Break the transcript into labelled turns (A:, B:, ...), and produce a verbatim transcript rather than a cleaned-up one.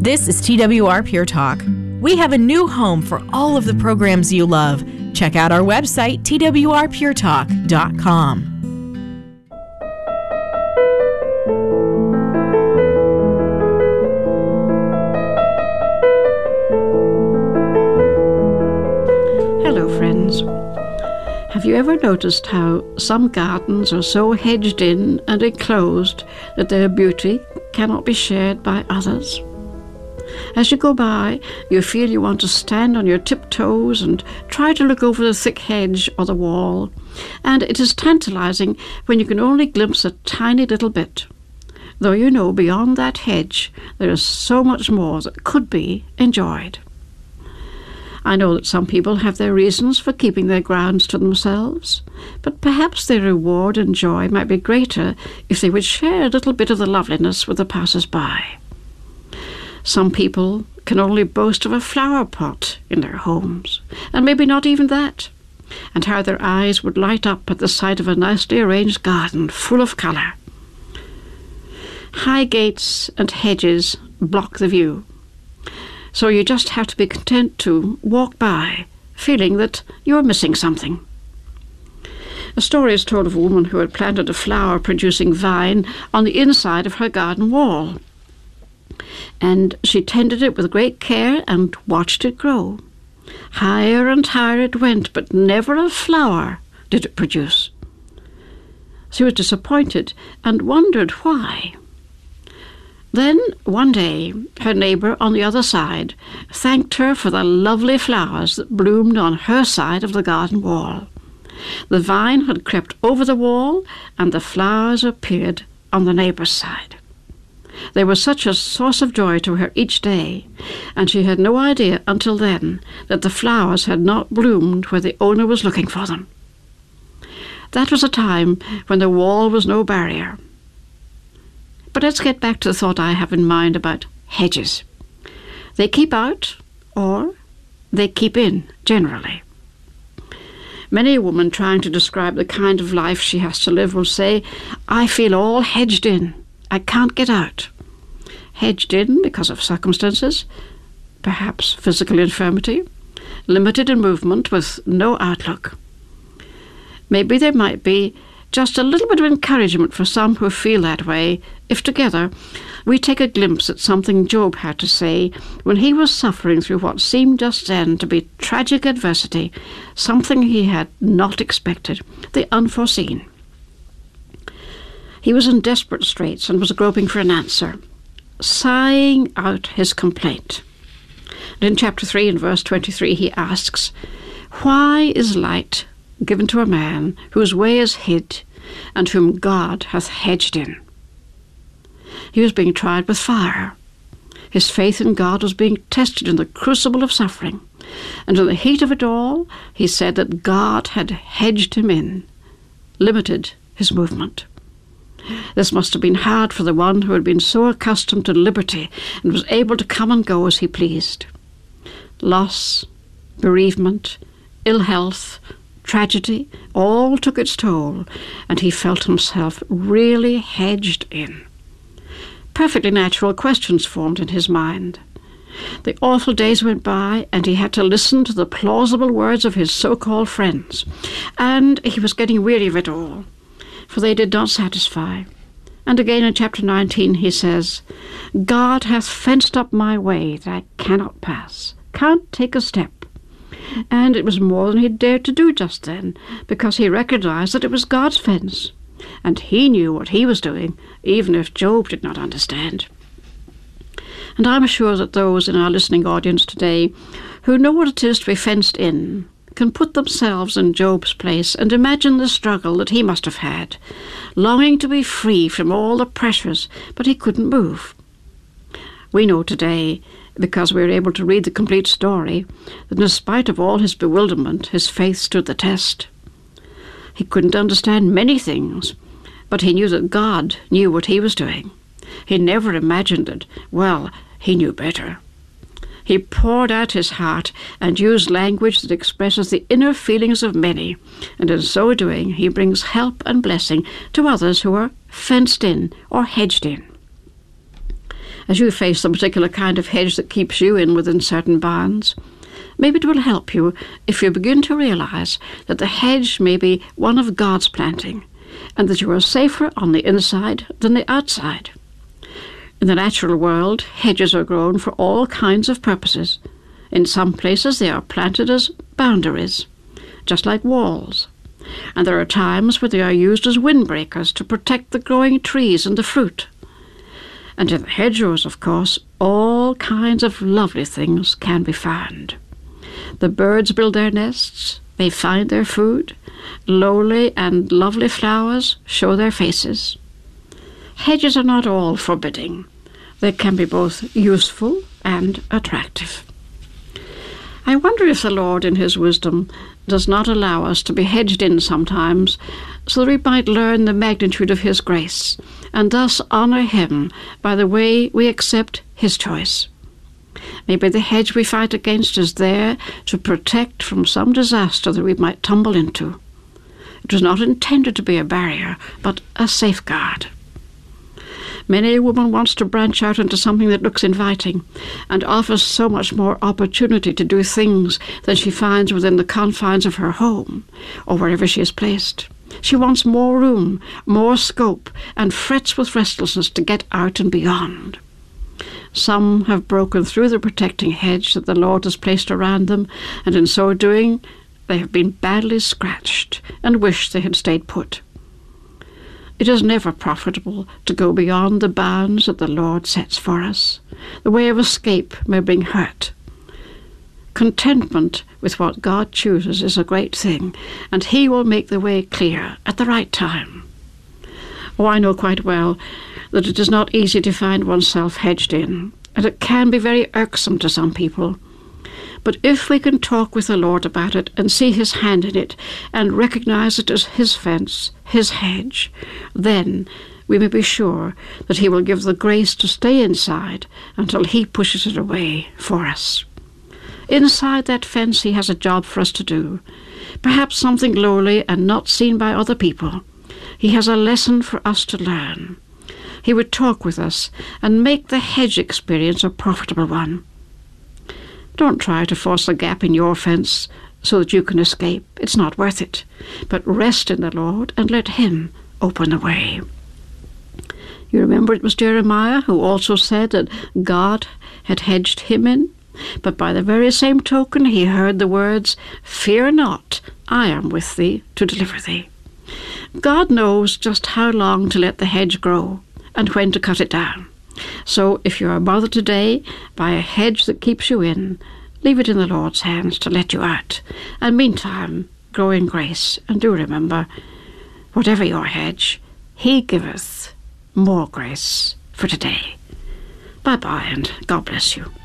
A: This is T W R Pure Talk. We have a new home for all of the programs you love. Check out our website, T W R pure talk dot com.
B: Hello, friends. Have you ever noticed how some gardens are so hedged in and enclosed that their beauty cannot be shared by others? As you go by, you feel you want to stand on your tiptoes and try to look over the thick hedge or the wall, and it is tantalizing when you can only glimpse a tiny little bit, though you know beyond that hedge there is so much more that could be enjoyed. I know that some people have their reasons for keeping their grounds to themselves, but perhaps their reward and joy might be greater if they would share a little bit of the loveliness with the passers-by. Some people can only boast of a flower pot in their homes, and maybe not even that, and how their eyes would light up at the sight of a nicely arranged garden full of colour. High gates and hedges block the view, so you just have to be content to walk by, feeling that you're missing something. A story is told of a woman who had planted a flower-producing vine on the inside of her garden wall, and she tended it with great care and watched it grow. Higher and higher it went, but never a flower did it produce. She was disappointed and wondered why. Then, one day, her neighbour on the other side thanked her for the lovely flowers that bloomed on her side of the garden wall. The vine had crept over the wall, and the flowers appeared on the neighbour's side. They were such a source of joy to her each day, and she had no idea until then that the flowers had not bloomed where the owner was looking for them. That was a time when the wall was no barrier. But let's get back to the thought I have in mind about hedges. They keep out, or they keep in, generally. Many a woman trying to describe the kind of life she has to live will say, "I feel all hedged in. I can't get out." Hedged in because of circumstances, perhaps physical infirmity, limited in movement with no outlook. Maybe there might be just a little bit of encouragement for some who feel that way if together we take a glimpse at something Job had to say when he was suffering through what seemed just then to be tragic adversity, something he had not expected, the unforeseen. He was in desperate straits and was groping for an answer, sighing out his complaint. And in chapter three and verse twenty-three he asks, "Why is light given to a man whose way is hid and whom God hath hedged in?" He was being tried with fire. His faith in God was being tested in the crucible of suffering, and in the heat of it all he said that God had hedged him in, limited his movement. This must have been hard for the one who had been so accustomed to liberty and was able to come and go as he pleased. Loss, bereavement, ill health, tragedy, all took its toll, and he felt himself really hedged in. Perfectly natural questions formed in his mind. The awful days went by, and he had to listen to the plausible words of his so-called friends, and he was getting weary of it all, for they did not satisfy. And again in chapter nineteen he says, "God hath fenced up my way that I cannot pass, can't take a step." And it was more than he dared to do just then, because he recognized that it was God's fence, and he knew what he was doing, even if Job did not understand. And I'm sure that those in our listening audience today who know what it is to be fenced in can put themselves in Job's place and imagine the struggle that he must have had, longing to be free from all the pressures, but he couldn't move. We know today, because we are able to read the complete story, that in spite of all his bewilderment, his faith stood the test. He couldn't understand many things, but he knew that God knew what he was doing. He never imagined that, well, he knew better. He poured out his heart and used language that expresses the inner feelings of many, and in so doing he brings help and blessing to others who are fenced in or hedged in. as you face the particular kind of hedge that keeps you in within certain bounds. Maybe it will help you if you begin to realize that the hedge may be one of God's planting, and that you are safer on the inside than the outside. In the natural world, hedges are grown for all kinds of purposes. In some places they are planted as boundaries, just like walls. And there are times where they are used as windbreakers to protect the growing trees and the fruit. And in the hedgerows, of course, all kinds of lovely things can be found. The birds build their nests, they find their food, lowly and lovely flowers show their faces. Hedges are not all forbidding. They can be both useful and attractive. I wonder if the Lord, in his wisdom, does not allow us to be hedged in sometimes, so that we might learn the magnitude of his grace, and thus honor him by the way we accept his choice. Maybe the hedge we fight against is there to protect from some disaster that we might tumble into. It was not intended to be a barrier, but a safeguard. Many a woman wants to branch out into something that looks inviting and offers so much more opportunity to do things than she finds within the confines of her home or wherever she is placed. She wants more room, more scope, and frets with restlessness to get out and beyond. Some have broken through the protecting hedge that the Lord has placed around them, and in so doing they have been badly scratched and wish they had stayed put. It is never profitable to go beyond the bounds that the Lord sets for us. The way of escape may bring hurt. Contentment with what God chooses is a great thing, and he will make the way clear at the right time. Oh, I know quite well that it is not easy to find oneself hedged in, and it can be very irksome to some people. But if we can talk with the Lord about it and see his hand in it and recognize it as his fence, his hedge, then we may be sure that he will give the grace to stay inside until he pushes it away for us. Inside that fence he has a job for us to do, perhaps something lowly and not seen by other people. He has a lesson for us to learn. He would talk with us and make the hedge experience a profitable one. Don't try to force a gap in your fence so that you can escape. It's not worth it. But rest in the Lord and let him open the way. You remember it was Jeremiah who also said that God had hedged him in? But by the very same token he heard the words, "Fear not, I am with thee to deliver thee." God knows just how long to let the hedge grow and when to cut it down. So if you are bothered today by a hedge that keeps you in, leave it in the Lord's hands to let you out. And meantime, grow in grace. And do remember, whatever your hedge, he giveth more grace for today. Bye-bye, and God bless you.